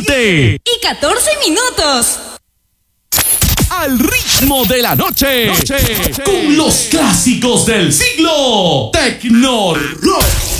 7 y 14 minutos. Al ritmo de la noche, con los clásicos del siglo. Tecno Rock.